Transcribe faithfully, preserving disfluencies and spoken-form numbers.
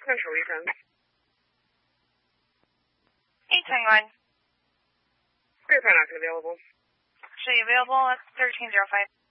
Central Weekend. eight twenty-one. Great Pine Knox available. Show you available at thirteen oh five.